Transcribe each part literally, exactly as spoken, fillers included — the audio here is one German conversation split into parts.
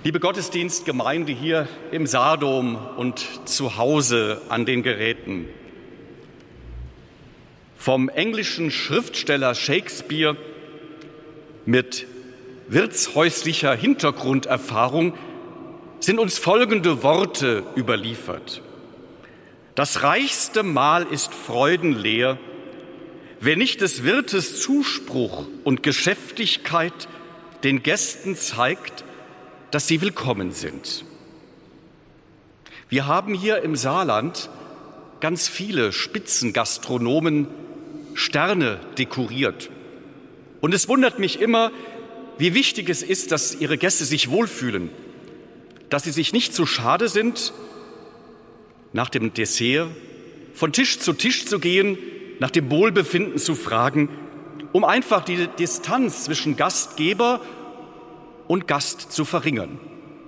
Liebe Gottesdienstgemeinde hier im Saardom und zu Hause an den Geräten. Vom englischen Schriftsteller Shakespeare mit wirtshäuslicher Hintergrunderfahrung sind uns folgende Worte überliefert. Das reichste Mahl ist freudenleer, wer nicht des Wirtes Zuspruch und Geschäftigkeit den Gästen zeigt, dass sie willkommen sind. Wir haben hier im Saarland ganz viele Spitzengastronomen Sterne dekoriert. Und es wundert mich immer, wie wichtig es ist, dass ihre Gäste sich wohlfühlen, dass sie sich nicht zu schade sind, nach dem Dessert von Tisch zu Tisch zu gehen, nach dem Wohlbefinden zu fragen, um einfach die Distanz zwischen Gastgeber und Gast zu verringern.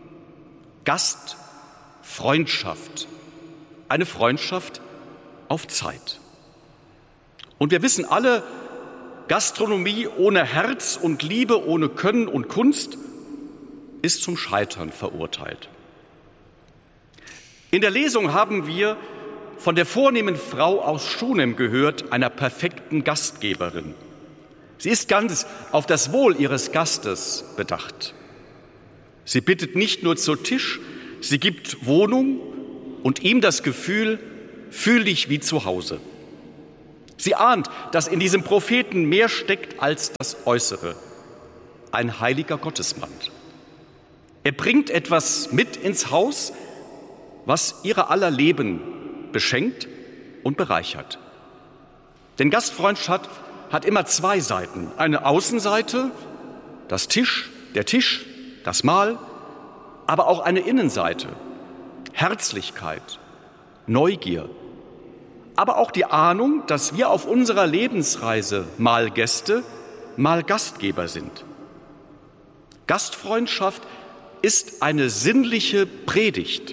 Gastfreundschaft, eine Freundschaft auf Zeit. Und wir wissen alle, Gastronomie ohne Herz und Liebe, ohne Können und Kunst ist zum Scheitern verurteilt. In der Lesung haben wir von der vornehmen Frau aus Schunem gehört, einer perfekten Gastgeberin. Sie ist ganz auf das Wohl ihres Gastes bedacht. Sie bittet nicht nur zu Tisch, sie gibt Wohnung und ihm das Gefühl, fühl dich wie zu Hause. Sie ahnt, dass in diesem Propheten mehr steckt als das Äußere. Ein heiliger Gottesmann. Er bringt etwas mit ins Haus, was ihre aller Leben beschenkt und bereichert. Denn Gastfreundschaft hat immer zwei Seiten. Eine Außenseite, das Tisch, der Tisch, das Mahl, aber auch eine Innenseite, Herzlichkeit, Neugier, aber auch die Ahnung, dass wir auf unserer Lebensreise mal Gäste, mal Gastgeber sind. Gastfreundschaft ist eine sinnliche Predigt.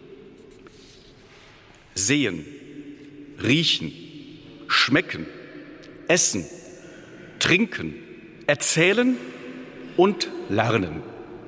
Sehen, riechen, schmecken, essen, trinken, erzählen und lernen.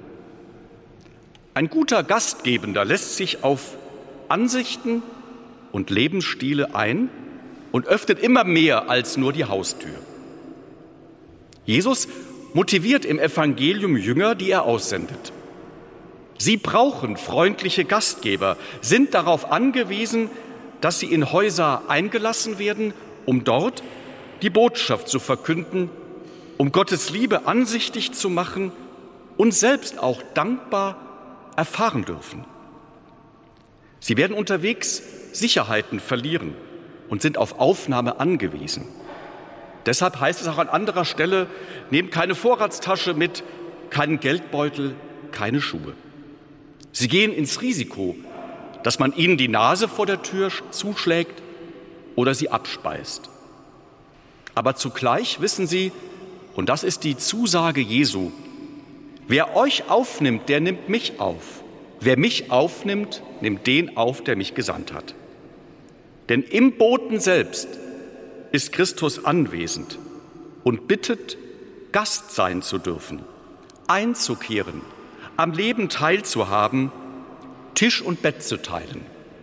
Ein guter Gastgebender lässt sich auf Ansichten und Lebensstile ein und öffnet immer mehr als nur die Haustür. Jesus motiviert im Evangelium Jünger, die er aussendet. Sie brauchen freundliche Gastgeber, sind darauf angewiesen, dass sie in Häuser eingelassen werden, um dort die Botschaft zu verkünden, um Gottes Liebe ansichtig zu machen und selbst auch dankbar erfahren dürfen. Sie werden unterwegs Sicherheiten verlieren und sind auf Aufnahme angewiesen. Deshalb heißt es auch an anderer Stelle, nehmt keine Vorratstasche mit, keinen Geldbeutel, keine Schuhe. Sie gehen ins Risiko, dass man ihnen die Nase vor der Tür zuschlägt oder sie abspeist. Aber zugleich wissen sie, und das ist die Zusage Jesu, wer euch aufnimmt, der nimmt mich auf. Wer mich aufnimmt, nimmt den auf, der mich gesandt hat. Denn im Boten selbst ist Christus anwesend und bittet, Gast sein zu dürfen, einzukehren, am Leben teilzuhaben, Tisch und Bett zu teilen.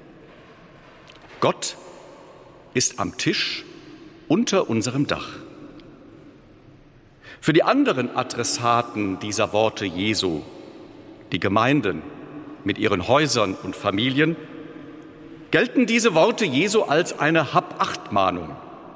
Gott ist am Tisch unter unserem Dach. Für die anderen Adressaten dieser Worte Jesu, die Gemeinden mit ihren Häusern und Familien, gelten diese Worte Jesu als eine Hab-Acht-Mahnung.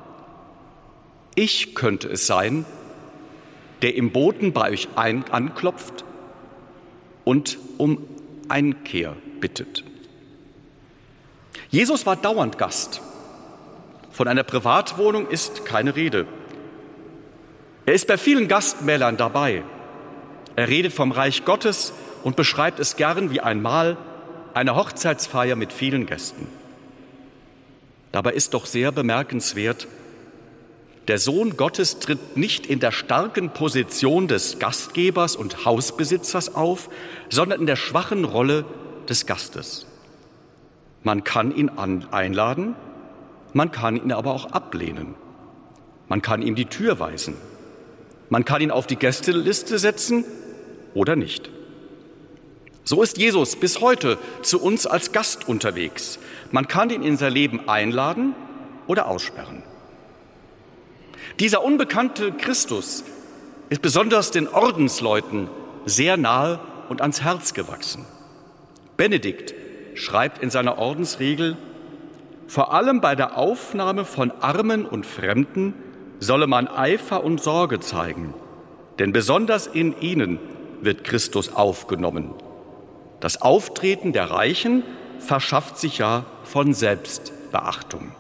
Ich könnte es sein, der im Boten bei euch ein- anklopft und um Einkehr bittet. Jesus war dauernd Gast. Von einer Privatwohnung ist keine Rede. Er ist bei vielen Gastmälern dabei. Er redet vom Reich Gottes und beschreibt es gern wie ein Mahl, eine Hochzeitsfeier mit vielen Gästen. Dabei ist doch sehr bemerkenswert, der Sohn Gottes tritt nicht in der starken Position des Gastgebers und Hausbesitzers auf, sondern in der schwachen Rolle des Gastes. Man kann ihn einladen, man kann ihn aber auch ablehnen. Man kann ihm die Tür weisen. Man kann ihn auf die Gästeliste setzen oder nicht. So ist Jesus bis heute zu uns als Gast unterwegs. Man kann ihn in sein Leben einladen oder aussperren. Dieser unbekannte Christus ist besonders den Ordensleuten sehr nahe und ans Herz gewachsen. Benedikt schreibt in seiner Ordensregel: Vor allem bei der Aufnahme von Armen und Fremden solle man Eifer und Sorge zeigen, denn besonders in ihnen wird Christus aufgenommen. Das Auftreten der Reichen verschafft sich ja von selbst Beachtung.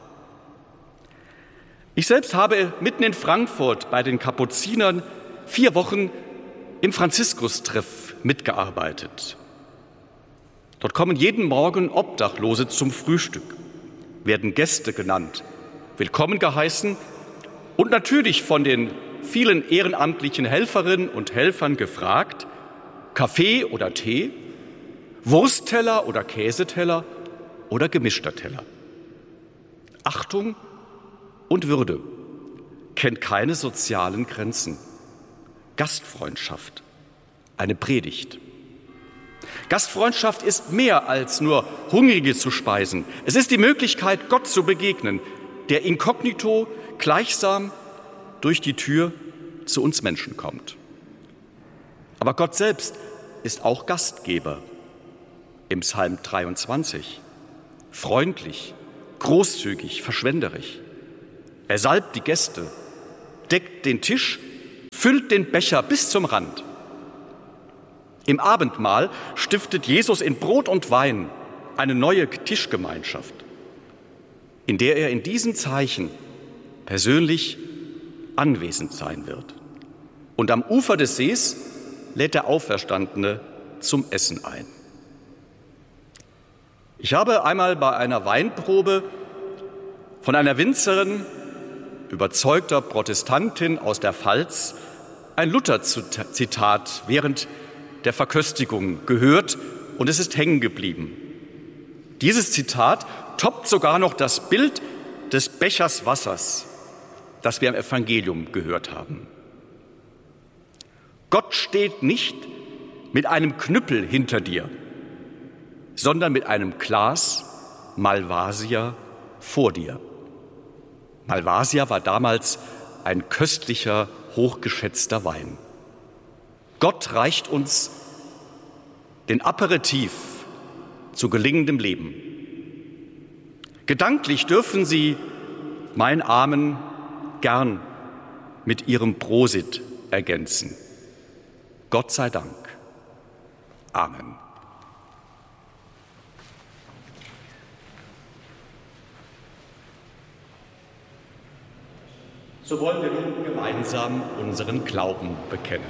Ich selbst habe mitten in Frankfurt bei den Kapuzinern vier Wochen im Franziskus-Treff mitgearbeitet. Dort kommen jeden Morgen Obdachlose zum Frühstück, werden Gäste genannt, willkommen geheißen und natürlich von den vielen ehrenamtlichen Helferinnen und Helfern gefragt: Kaffee oder Tee, Wurstteller oder Käseteller oder gemischter Teller. Achtung und Würde kennt keine sozialen Grenzen. Gastfreundschaft, eine Predigt. Gastfreundschaft ist mehr als nur Hungrige zu speisen. Es ist die Möglichkeit, Gott zu begegnen, der inkognito gleichsam durch die Tür zu uns Menschen kommt. Aber Gott selbst ist auch Gastgeber. Im Psalm dreiundzwanzig, freundlich, großzügig, verschwenderisch. Er salbt die Gäste, deckt den Tisch, füllt den Becher bis zum Rand. Im Abendmahl stiftet Jesus in Brot und Wein eine neue Tischgemeinschaft, in der er in diesen Zeichen persönlich anwesend sein wird. Und am Ufer des Sees lädt der Auferstandene zum Essen ein. Ich habe einmal bei einer Weinprobe von einer Winzerin, überzeugter Protestantin aus der Pfalz, ein Luther-Zitat während der Verköstigung gehört und es ist hängen geblieben. Dieses Zitat toppt sogar noch das Bild des Bechers Wassers, das wir im Evangelium gehört haben. Gott steht nicht mit einem Knüppel hinter dir, sondern mit einem Glas Malvasia vor dir. Malvasia war damals ein köstlicher, hochgeschätzter Wein. Gott reicht uns den Aperitif zu gelingendem Leben. Gedanklich dürfen Sie mein Amen gern mit Ihrem Prosit ergänzen. Gott sei Dank. Amen. So wollen wir nun gemeinsam unseren Glauben bekennen.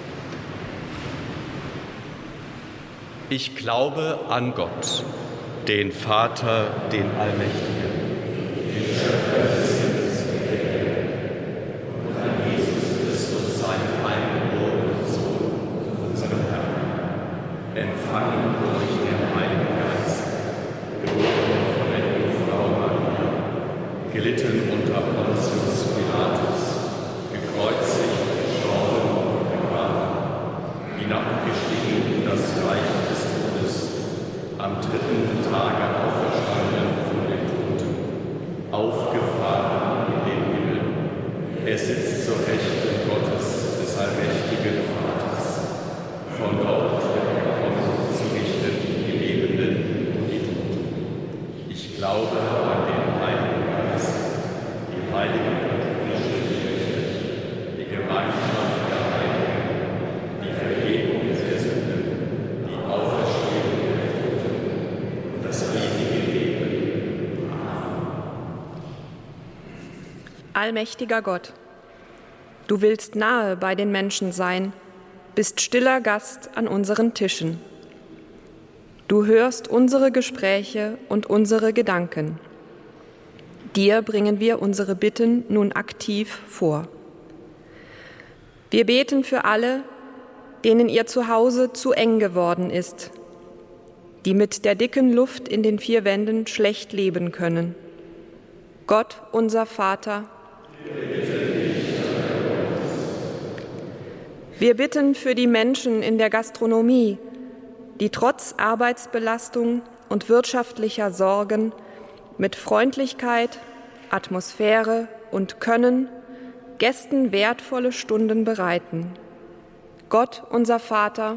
Ich glaube an Gott, den Vater, den Allmächtigen, den Schöpfer des Himmels und der Erde, und an Jesus Christus, seinen eingeborenen Sohn, unseren Herrn, empfangen durch den Heiligen Geist, geboren von der Jungfrau Maria, gelitten unter Pontius Pilatus, gekreuzigt, gestorben und begraben, hinabgestiegen in das Reich des Todes, am dritten Tage auferstanden von den Toten, aufgefahren in den Himmel. Er sitzt zur Rechten Gottes, des allmächtigen Vaters. Von dort wird er kommen, zu richten die Lebenden und die Toten. Ich glaube an den Heiligen Geist, die heilige katholische Kirche, die Gemeinschaft der Heiligen, die Vergebung der Sünden, die Auferstehung der Toten und das ewige Leben. Amen. Allmächtiger Gott, du willst nahe bei den Menschen sein, bist stiller Gast an unseren Tischen. Du hörst unsere Gespräche und unsere Gedanken. Dir bringen wir unsere Bitten nun aktiv vor. Wir beten für alle, denen ihr Zuhause zu eng geworden ist, die mit der dicken Luft in den vier Wänden schlecht leben können. Gott, unser Vater, wir bitten für die Menschen in der Gastronomie, die trotz Arbeitsbelastung und wirtschaftlicher Sorgen mit Freundlichkeit, Atmosphäre und Können Gästen wertvolle Stunden bereiten. Gott, unser Vater,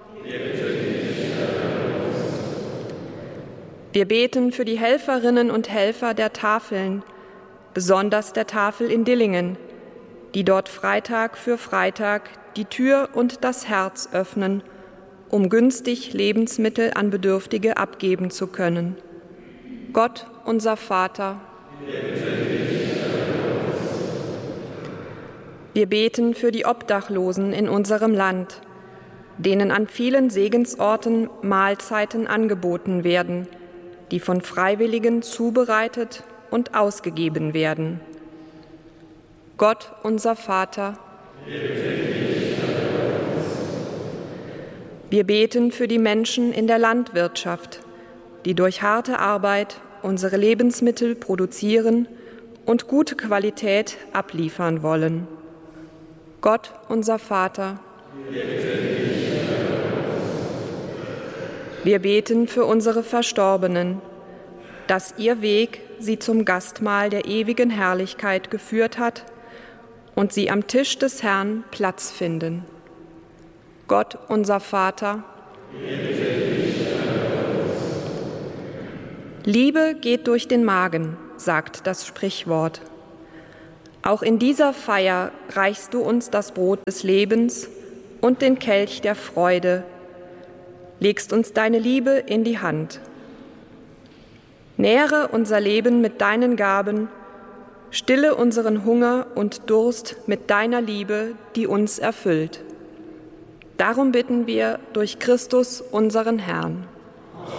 wir beten für die Helferinnen und Helfer der Tafeln, besonders der Tafel in Dillingen, die dort Freitag für Freitag die Tür und das Herz öffnen, um günstig Lebensmittel an Bedürftige abgeben zu können. Gott, unser Vater, wir beten für die Obdachlosen in unserem Land, denen an vielen Segensorten Mahlzeiten angeboten werden, die von Freiwilligen zubereitet und ausgegeben werden. Gott, unser Vater, wir beten für die Menschen in der Landwirtschaft, die durch harte Arbeit unsere Lebensmittel produzieren und gute Qualität abliefern wollen. Gott, unser Vater, wir beten für unsere Verstorbenen, dass ihr Weg sie zum Gastmahl der ewigen Herrlichkeit geführt hat und sie am Tisch des Herrn Platz finden. Gott, unser Vater, Liebe geht durch den Magen, sagt das Sprichwort. Auch in dieser Feier reichst du uns das Brot des Lebens und den Kelch der Freude, legst uns deine Liebe in die Hand. Nähre unser Leben mit deinen Gaben, stille unseren Hunger und Durst mit deiner Liebe, die uns erfüllt. Darum bitten wir durch Christus, unseren Herrn.